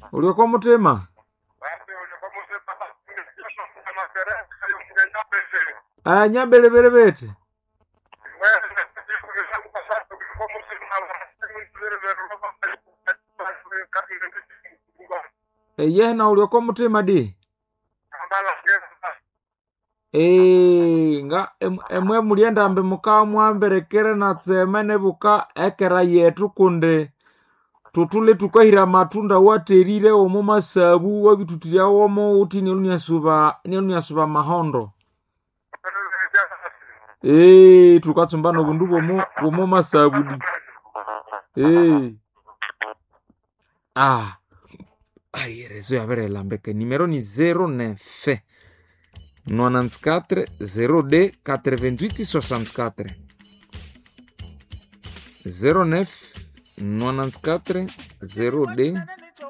Ulioko mutima? Nyabele bele bete. Na ulioko mutima di? Nga emwe mulienda ambe muka mwamberekere na tsemene buka ekera yetu kunde tutule tukahira matunda waterire omo masabu wabitutiria omo uti nilunyasuba mahondo. Tukatsumbana bundu bomo masabu di. Rezo ya vere lambeke. Numero ni 09 94 0D 88 64 09 94 0D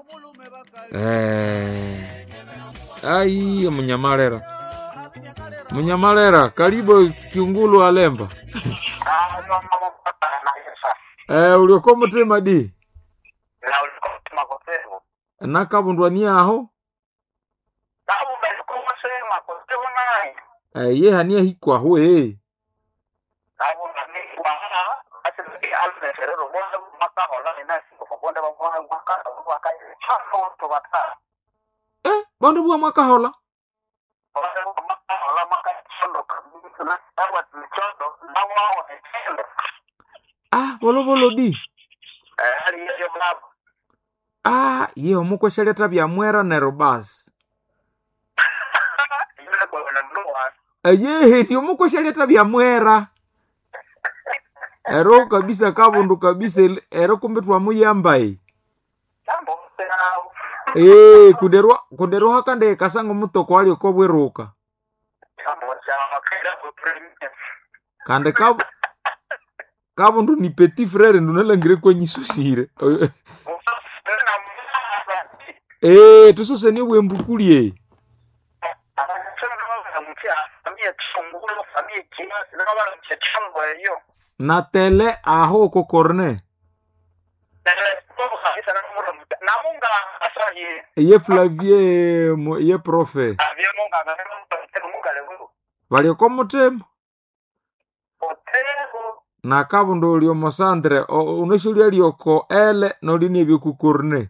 Munyamalera karibu Kiungulu Alemba. Ulioko mutima di? Na ulioko mutima koteho. Na kabundwani aho? Ye hania hikwa ho Bandu bwa makahola. Bolo di. Ye omuko sheleta bya mwera nero bas. Heti omuko sheleta bya mwera. Ero kabisa kabundu kabisa ero kumbe twamuyambai. Kuderwa hakande kasango mutoko wali okobweruka. Kande kabundu ni petit frère ndunalangire kwenye susire. Tusose ni wembukulie. Na tele aho kokorne. Ye Flavie ye profe. Wali komutem. Na kabundu ulio mosandre unoshulia lioko ele no lini bikukurne.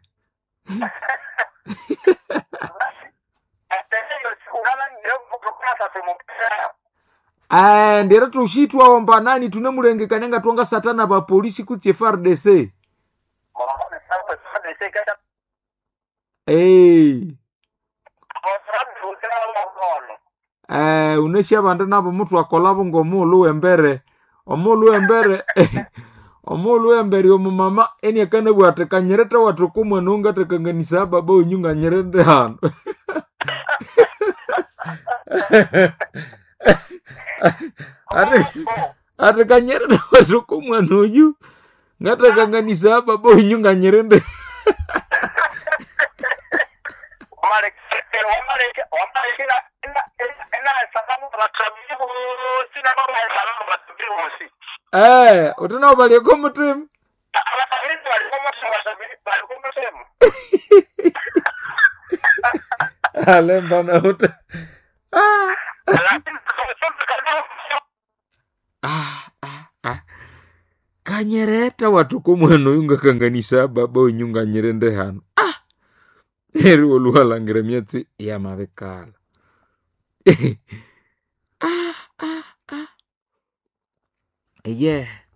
Ndera tushitwa omba nani tunemulenge kanenga tuanga satana ba polisi kuti FARDC. Unesia bandu nabo mutu akolabo ngomulu embere. Omulu embere omumama eni akana bwate kanyereta watu kumwe nunga tekanganisa baba unyunga nyerende hano. Ate kanyereta watu kumwe nuyu ngata kanganisa baba unyunga nyerende. Utana bali ko mutim. Alemba na uta. Kanyereta watu kumwano yunga kanganisa baba unyunga nyerende hano. Eri oluhala ngremietsi ya mavekala. Yeah.